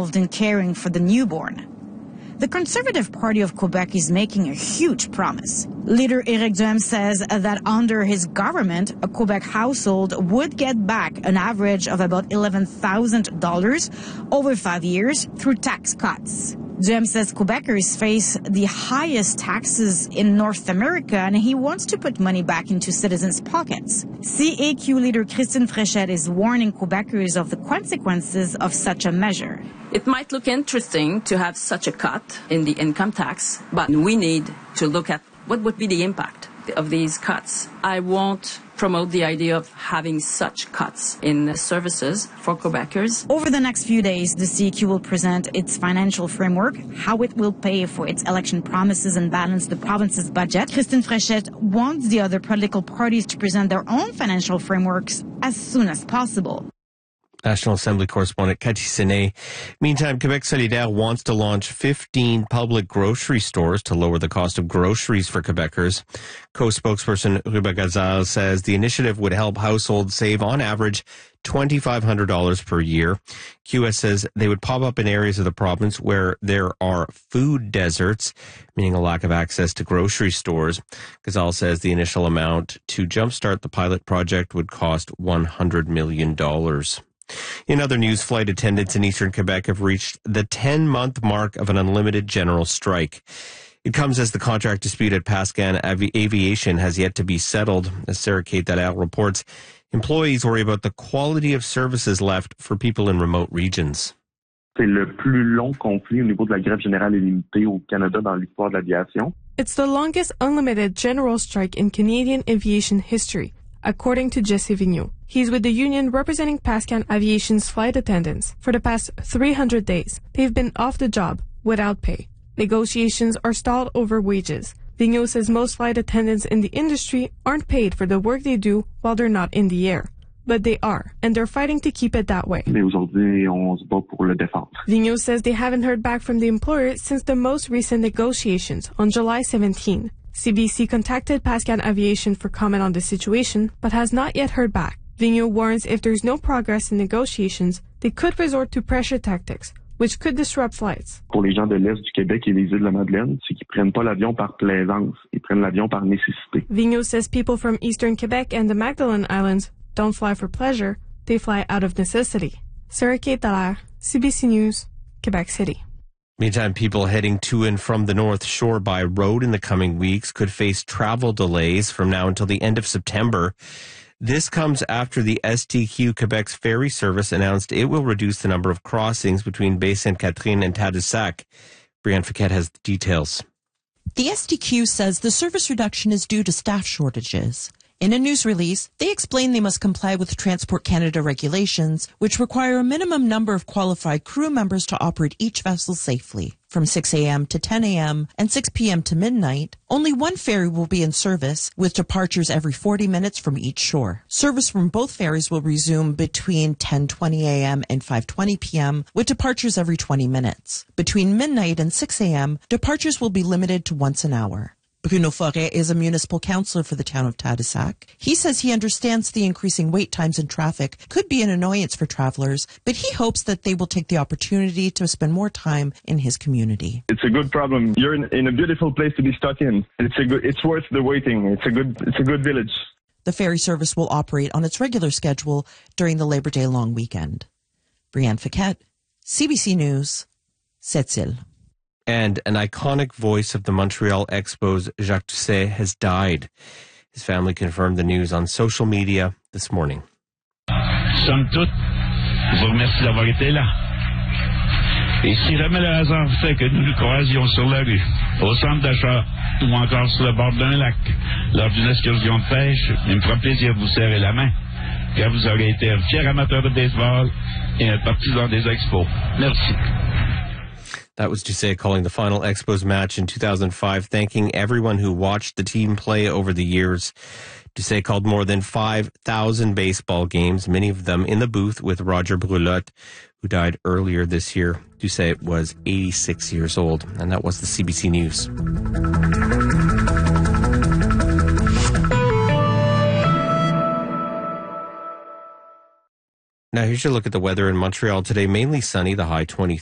involved in caring for the newborn. The Conservative Party of Quebec is making a huge promise. Leader Éric Duhaime says that under his government, a Quebec household would get back an average of about $11,000 over 5 years through tax cuts. Duhaime says Quebecers face the highest taxes in North America, and he wants to put money back into citizens' pockets. CAQ leader Christine Fréchette is warning Quebecers of the consequences of such a measure. It might look interesting to have such a cut in the income tax, but we need to look at what would be the impact of these cuts. I won't promote the idea of having such cuts in services for Quebecers. Over the next few days, the CQ will present its financial framework, how it will pay for its election promises and balance the province's budget. Christine Fréchette wants the other political parties to present their own financial frameworks as soon as possible. National Assembly correspondent Cathy Sené. Meantime, Quebec Solidaire wants to launch 15 public grocery stores to lower the cost of groceries for Quebecers. Co-spokesperson Ruba Gazal says the initiative would help households save on average $2,500 per year. QS says they would pop up in areas of the province where there are food deserts, meaning a lack of access to grocery stores. Gazal says the initial amount to jumpstart the pilot project would cost $100 million. In other news, flight attendants in eastern Quebec have reached the 10-month mark of an unlimited general strike. It comes as the contract dispute at Pascan Aviation has yet to be settled. As Sarah Kate Dallaire reports, employees worry about the quality of services left for people in remote regions. C'est le plus long conflit au niveau de la grève générale illimitée au Canada dans l'histoire de l'aviation. It's the longest unlimited general strike in Canadian aviation history, according to Jesse Vigneault. He's with the union representing Pascan Aviation's flight attendants. For the past 300 days, they've been off the job without pay. Negotiations are stalled over wages. Vigneault says most flight attendants in the industry aren't paid for the work they do while they're not in the air. But they are, and they're fighting to keep it that way. Vigneault says they haven't heard back from the employer since the most recent negotiations on July 17. CBC contacted Pascan Aviation for comment on the situation, but has not yet heard back. Vigneault warns if there's no progress in negotiations, they could resort to pressure tactics, which could disrupt flights. Pour les gens de l'Est du Québec et des îles de la Madeleine, c'est qu'ils prennent pas l'avion par plaisance, ils prennent l'avion par nécessité. Vigneault says people from eastern Quebec and the Magdalen Islands don't fly for pleasure, they fly out of necessity. Sarah Kate Dallaire, CBC News, Quebec City. Meantime, people heading to and from the North Shore by road in the coming weeks could face travel delays from now until the end of September. This comes after the STQ Quebec's ferry service announced it will reduce the number of crossings between Baie-Sainte-Catherine and Tadoussac. Brianne Fiquette has the details. The STQ says the service reduction is due to staff shortages. In a news release, they explain they must comply with Transport Canada regulations, which require a minimum number of qualified crew members to operate each vessel safely. From 6 a.m. to 10 a.m. and 6 p.m. to midnight, only one ferry will be in service, with departures every 40 minutes from each shore. Service from both ferries will resume between 10:20 a.m. and 5:20 p.m., with departures every 20 minutes. Between midnight and 6 a.m., departures will be limited to once an hour. Bruno Forêt is a municipal councillor for the town of Tadoussac. He says he understands the increasing wait times in traffic could be an annoyance for travelers, but he hopes that they will take the opportunity to spend more time in his community. It's a good problem. You're in a beautiful place to be stuck in. It's worth the waiting. It's a good village. The ferry service will operate on its regular schedule during the Labor Day long weekend. Brianne Fiquette, CBC News, Sept-Îles. And an iconic voice of the Montreal Expos, Jacques Doucet, has died. His family confirmed the news on social media this morning. Somme toute, je vous remercie d'avoir été là. Et si jamais le hasard fait que nous nous croisions sur la rue, au centre d'achat ou encore sur le bord d'un lac, lors d'une excursion de pêche, il me fera plaisir de vous serrer la main, car vous aurez été un fier amateur de baseball et un partisan des Expos. Merci. That was Doucet calling the final Expos match in 2005, thanking everyone who watched the team play over the years. Doucet called more than 5,000 baseball games, many of them in the booth with Roger Brulotte, who died earlier this year. Doucet was 86 years old, and that was the CBC News. Now here's your look at the weather in Montreal today. Mainly sunny, the high 23.